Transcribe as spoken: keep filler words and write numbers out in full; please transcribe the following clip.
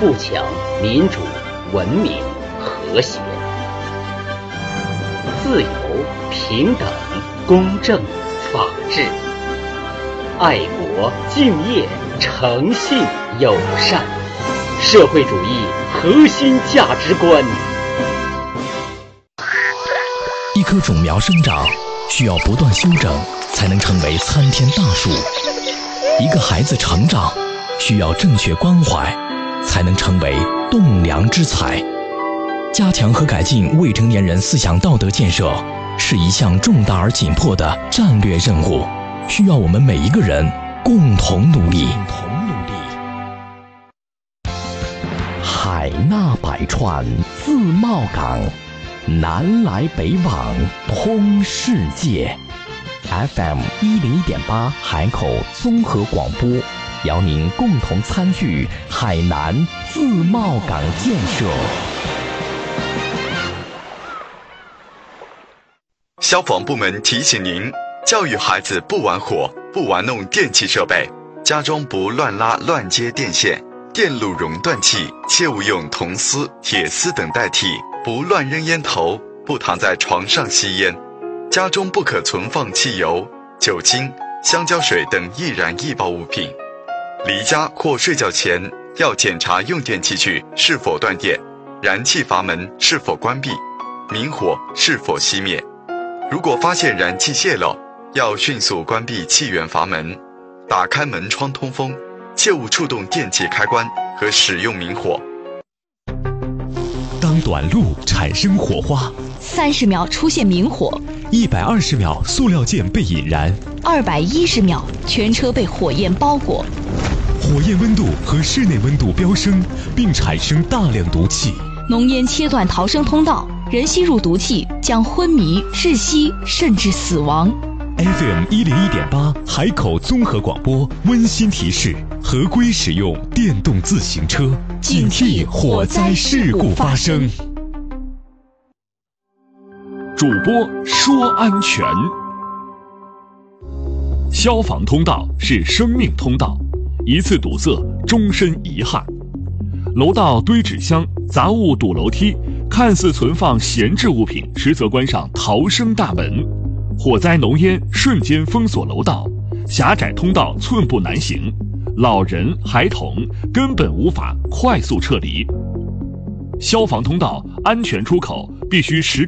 富强、民主、文明、和谐。自由、平等、公正、法治。爱国、敬业、诚信、友善。社会主义核心价值观。 一棵种苗生长需要不断修整，才能成为参天大树。一个孩子成长需要正确关怀，才能成为栋梁之才。加强和改进未成年人思想道德建设是一项重大而紧迫的战略任务，需要我们每一个人共同努力。海纳百川，自贸港，南来北往，通世界。F M 一零一点八海口综合广播，邀您共同参与海南自贸港建设。 消防部门提醒您：教育孩子不玩火，不玩弄电器设备，家中不乱拉乱接电线。电路熔断器切勿用铜丝、铁丝等代替，不乱扔烟头，不躺在床上吸烟。家中不可存放汽油、酒精、香蕉水等易燃易爆物品。离家或睡觉前要检查用电器具是否断电，燃气阀门是否关闭，明火是否熄灭。如果发现燃气泄漏，要迅速关闭气源阀门，打开门窗通风，切勿触动电器开关和使用明火。 当短路产生火花， 三十秒出现明火， 一百二十秒塑料件被引燃， 二百一十秒全车被火焰包裹。 火焰温度和室内温度飙升，并产生大量毒气。 浓烟切断逃生通道，人吸入毒气将昏迷、窒息甚至死亡。 F M 一零一点八海口综合广播温馨提示：合规使用电动自行车，警惕火灾事故发生。 主播说安全。消防通道是生命通道，一次堵塞，终身遗憾。楼道堆纸箱，杂物堵楼梯，看似存放闲置物品，实则关上逃生大门。火灾浓烟瞬间封锁楼道，狭窄通道寸步难行，老人孩童根本无法快速撤离。消防通道安全出口必须时